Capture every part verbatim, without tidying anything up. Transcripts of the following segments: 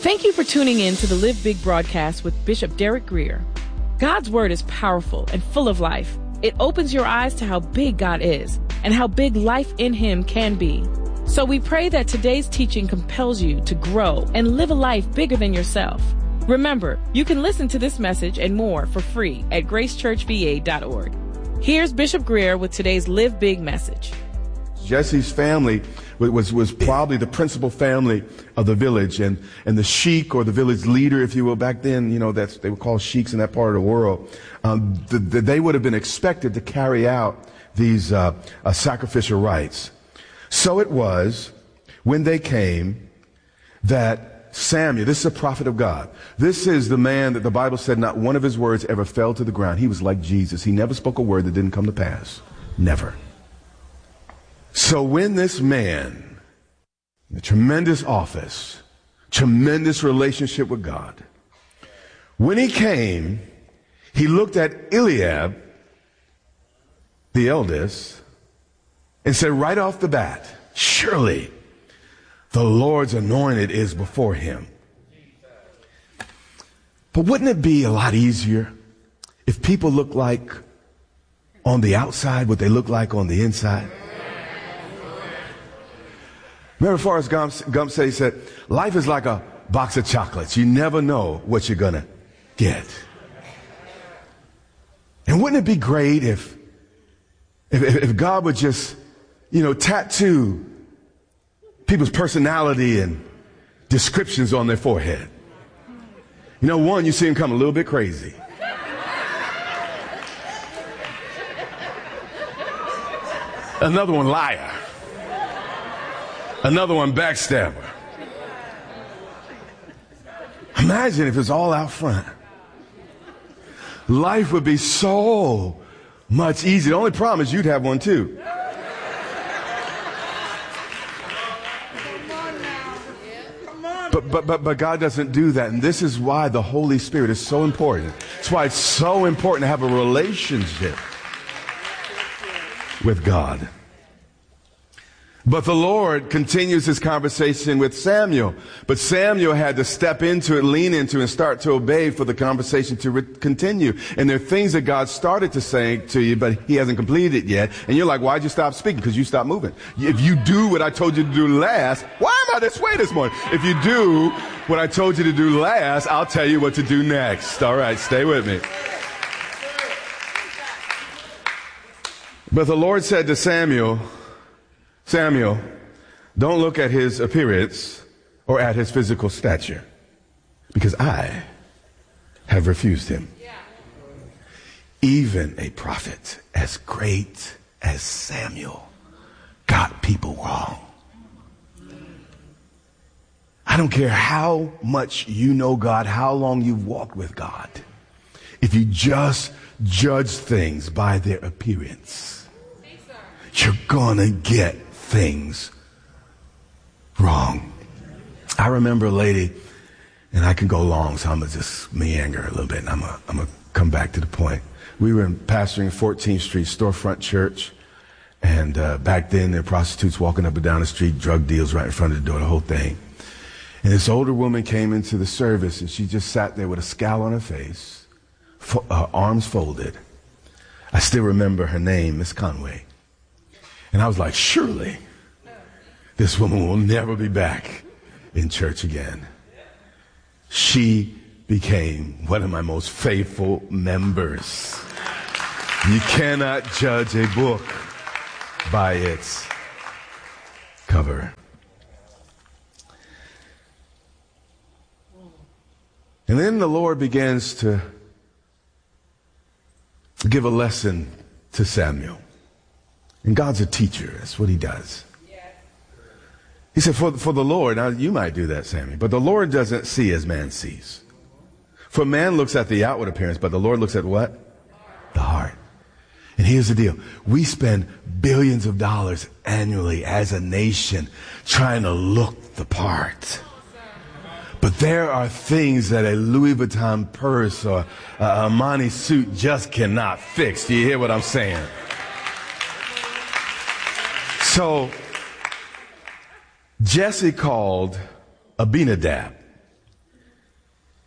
Thank you for tuning in to the Live Big broadcast with Bishop Derek Grier. God's word is powerful and full of life. It opens your eyes to how big God is and how big life in him can be. So we pray that today's teaching compels you to grow and live a life bigger than yourself. Remember, you can listen to this message and more for free at grace church v a dot org. Here's Bishop Grier with today's Live Big message. Jesse's family was, was probably the principal family of the village, and, and the sheik, or the village leader, if you will, back then, you know, that's, they were called sheiks in that part of the world. Um, the, the, they would have been expected to carry out these uh, uh, sacrificial rites. So it was when they came that Samuel, this is a prophet of God. This is the man that the Bible said not one of his words ever fell to the ground. He was like Jesus. He never spoke a word that didn't come to pass. Never. So when this man, a tremendous office, tremendous relationship with God, when he came, he looked at Eliab, the eldest, and said right off the bat, surely the Lord's anointed is before him. But wouldn't it be a lot easier if people look like on the outside what they look like on the inside? Remember Forrest Gump, Gump said, he said, life is like a box of chocolates. You never know what you're going to get. And wouldn't it be great if, if, if God would just, you know, tattoo people's personality and descriptions on their forehead? You know, one, you see them come a little bit crazy. Another one, liar. Another one, backstabber. Imagine if it's all out front. Life would be so much easier. The only problem is you'd have one too. But, but, but, but God doesn't do that. And this is why the Holy Spirit is so important. It's why it's so important to have a relationship with God. But the Lord continues his conversation with Samuel. But Samuel had to step into it, lean into it, and start to obey for the conversation to re- continue. And there are things that God started to say to you, but he hasn't completed it yet. And you're like, why'd you stop speaking? Because you stopped moving. If you do what I told you to do last, why am I this way this morning? If you do what I told you to do last, I'll tell you what to do next. All right, stay with me. But the Lord said to Samuel, Samuel, don't look at his appearance or at his physical stature, because I have refused him. Even a prophet as great as Samuel got people wrong. I don't care how much you know God, how long you've walked with God. If you just judge things by their appearance, you're gonna get things wrong. I remember a lady, and I can go long, so I'm going to just meander a little bit, and I'm going I'm to come back to the point. We were in pastoring fourteenth Street Storefront Church, and uh, back then there were prostitutes walking up and down the street, drug deals right in front of the door, the whole thing. And this older woman came into the service, and she just sat there with a scowl on her face, fo- uh, arms folded. I still remember her name, Miss Conway. And I was like, surely this woman will never be back in church again. She became one of my most faithful members. You cannot judge a book by its cover. And then the Lord begins to give a lesson to Samuel. And God's a teacher. That's what he does. He said, for, for the Lord, now you might do that, Samuel, but the Lord doesn't see as man sees. For man looks at the outward appearance, but the Lord looks at what? The heart. And here's the deal. We spend billions of dollars annually as a nation trying to look the part. But there are things that a Louis Vuitton purse or a Armani suit just cannot fix. Do you hear what I'm saying? So Jesse called Abinadab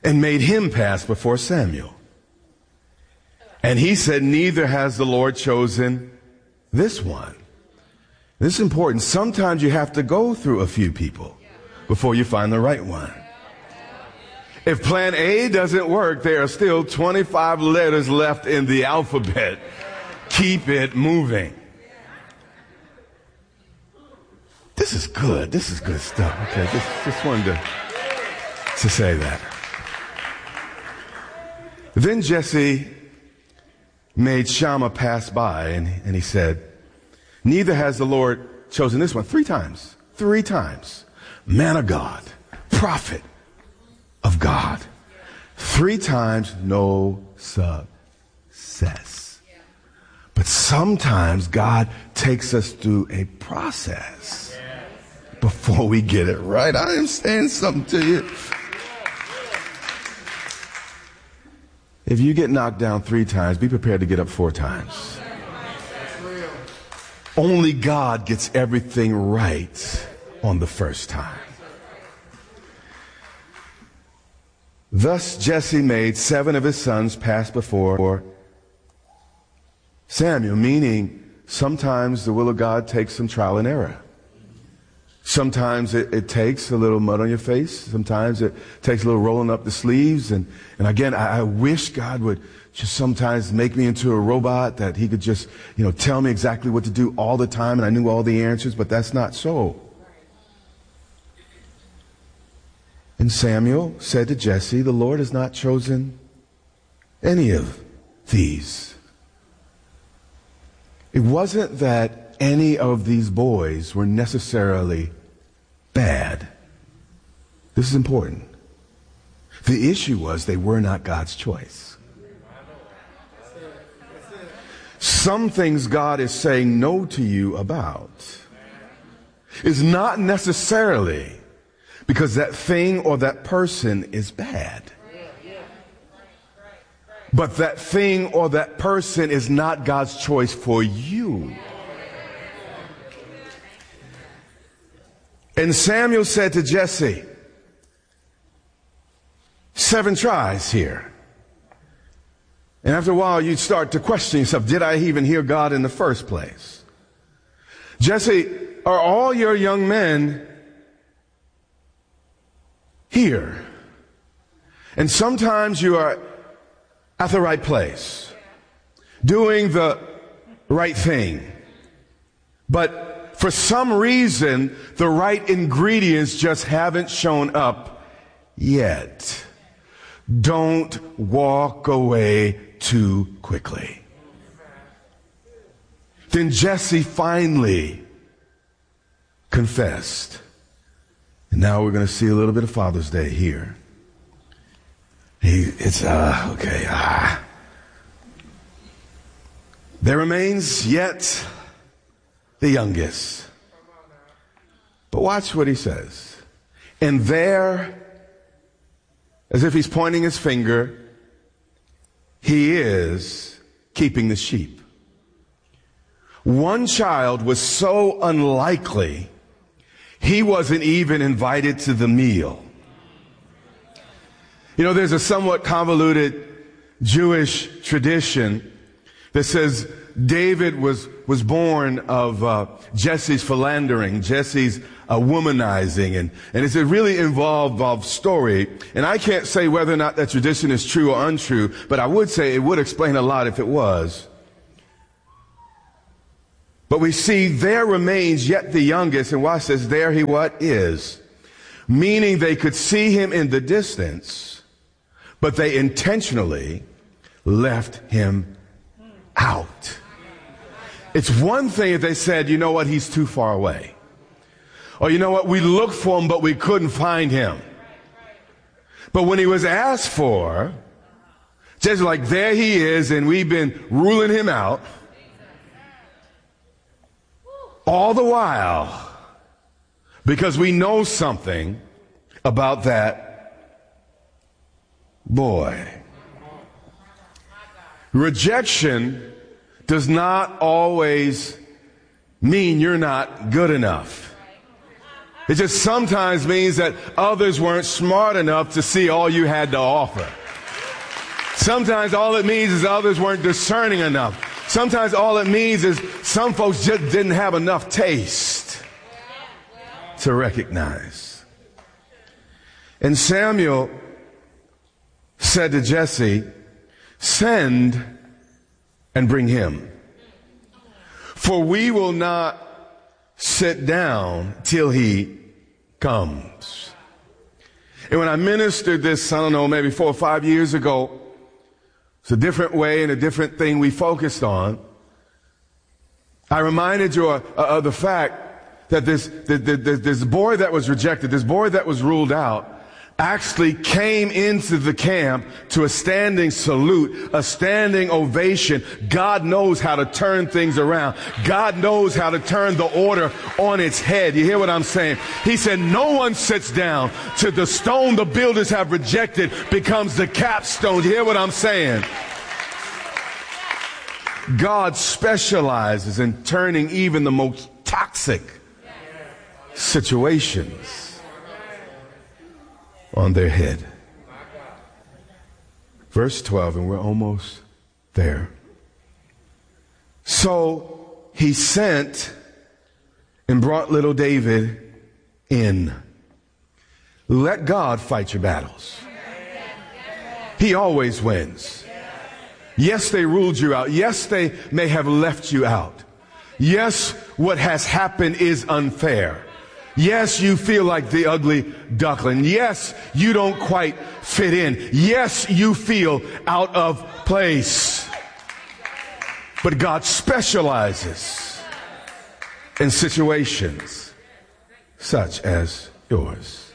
and made him pass before Samuel. And he said, neither has the Lord chosen this one. This is important. Sometimes you have to go through a few people before you find the right one. If plan A doesn't work, there are still twenty-five letters left in the alphabet. Keep it moving. This is good. This is good stuff. Okay, just, just wanted to, to say that. Then Jesse made Shammah pass by, and, and he said, neither has the Lord chosen this one. Three times. Three times. Man of God. Prophet of God. Three times, no success. But sometimes God takes us through a process before we get it right. I am saying something to you. If you get knocked down three times, be prepared to get up four times. Only God gets everything right on the first time. Thus Jesse made seven of his sons pass before Samuel, meaning sometimes the will of God takes some trial and error. Sometimes it, it takes a little mud on your face. Sometimes it takes a little rolling up the sleeves. And, and again, I, I wish God would just sometimes make me into a robot, that he could just, you know, tell me exactly what to do all the time and I knew all the answers, but that's not so. And Samuel said to Jesse, the Lord has not chosen any of these. It wasn't that any of these boys were necessarily bad. This is important. The issue was they were not God's choice. Some things God is saying no to you about is not necessarily because that thing or that person is bad. But that thing or that person is not God's choice for you. And Samuel said to Jesse, seven tries here. And after a while, you'd start to question yourself, did I even hear God in the first place? Jesse, are all your young men here? And sometimes you are at the right place, doing the right thing. But for some reason, the right ingredients just haven't shown up yet. Don't walk away too quickly. Then Jesse finally confessed. And now we're going to see a little bit of Father's Day here. He, it's, uh, okay, ah. There remains yet the youngest. But watch what he says. And there, as if he's pointing his finger, he is keeping the sheep. One child was so unlikely, he wasn't even invited to the meal. You know, there's a somewhat convoluted Jewish tradition that says David was, was born of uh, Jesse's philandering, Jesse's uh, womanizing, and, and it's a really involved, involved story. And I can't say whether or not that tradition is true or untrue, but I would say it would explain a lot if it was. But we see there remains yet the youngest, and watch this, there he what is. Meaning they could see him in the distance, but they intentionally left him out. It's one thing if they said, you know what, he's too far away. Or you know what, we looked for him, but we couldn't find him. But when he was asked for, just like there he is, and we've been ruling him out, all the while, because we know something about that boy. Rejection does not always mean you're not good enough. It just sometimes means that others weren't smart enough to see all you had to offer. Sometimes all it means is others weren't discerning enough. Sometimes all it means is some folks just didn't have enough taste to recognize. And Samuel said to Jesse, send and bring him, for we will not sit down till he comes. And when I ministered this, I don't know, maybe four or five years ago, it's a different way and a different thing we focused on. I reminded you of, of the fact that this, this, this boy that was rejected, this boy that was ruled out, actually came into the camp to a standing salute, a standing ovation. God knows how to turn things around. God knows how to turn the order on its head. You hear what I'm saying? He said, no one sits down till the stone the builders have rejected becomes the capstone. You hear what I'm saying? God specializes in turning even the most toxic situations on their head. Verse twelve, and we're almost there. So he sent and brought little David in. Let God fight your battles. He always wins. Yes, they ruled you out. Yes, they may have left you out. Yes, what has happened is unfair. Yes, you feel like the ugly duckling. Yes, you don't quite fit in. Yes, you feel out of place. But God specializes in situations such as yours.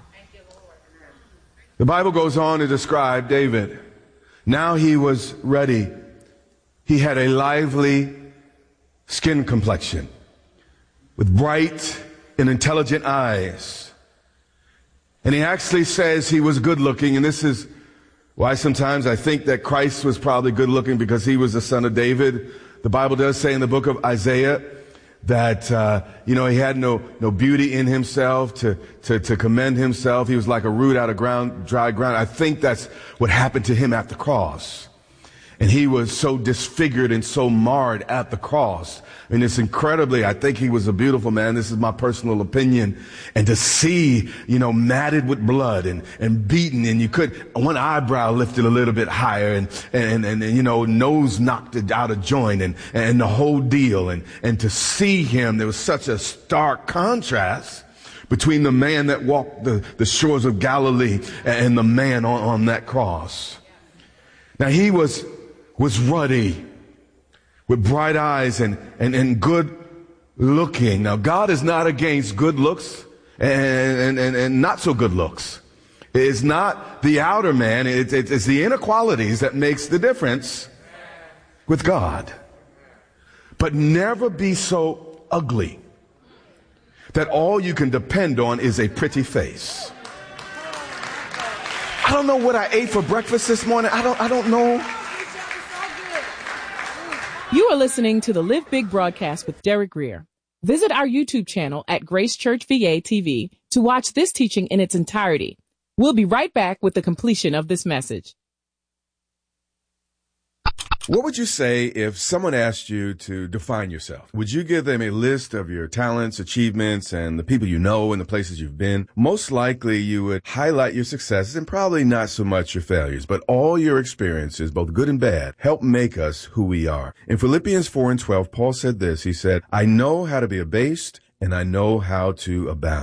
The Bible goes on to describe David. Now he was ready. He had a lively skin complexion with bright and intelligent eyes. And he actually says he was good looking, and this is why sometimes I think that Christ was probably good looking, because he was the son of David. The Bible does say in the book of Isaiah that, uh, you know, he had no, no beauty in himself to, to, to commend himself. He was like a root out of ground, dry ground. I think that's what happened to him at the cross. And he was so disfigured and so marred at the cross. And it's incredibly, I think he was a beautiful man. This is my personal opinion. And to see, you know, matted with blood and, and beaten, and you could, one eyebrow lifted a little bit higher, and, and, and, and you know, nose knocked it out of joint, and, and the whole deal. And, and to see him, there was such a stark contrast between the man that walked the, the shores of Galilee and the man on, on that cross. Now he was, was ruddy, with bright eyes and, and, and good looking. Now, God is not against good looks and, and, and not so good looks. It's not the outer man. It's, it's the inner qualities that makes the difference with God. But never be so ugly that all you can depend on is a pretty face. I don't know what I ate for breakfast this morning. I don't, I don't know. You are listening to the Live Big broadcast with Derek Grier. Visit our YouTube channel at Grace Church V A T V to watch this teaching in its entirety. We'll be right back with the completion of this message. What would you say if someone asked you to define yourself? Would you give them a list of your talents, achievements, and the people you know and the places you've been? Most likely you would highlight your successes and probably not so much your failures, but all your experiences, both good and bad, help make us who we are. In Philippians four and twelve, Paul said this. He said, I know how to be abased and I know how to abound.